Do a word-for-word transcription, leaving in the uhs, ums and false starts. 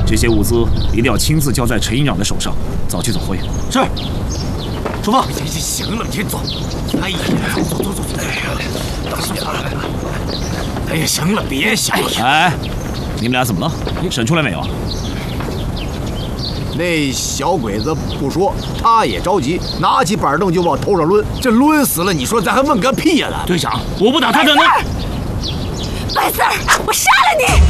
这些物资一定要亲自交在陈营长的手上，早去早回。 是。出发。 行了，天总。哎呀，走走走走。哎呀，大心了。哎呀，行了，别想了。 哎，你们俩怎么了？审出来没有？ 那小鬼子不说，他也着急，拿起板凳就往头上抡。这抡死了，你说咱还问个屁呀？咱队长，我不打他的呢。 白四儿，我杀了你！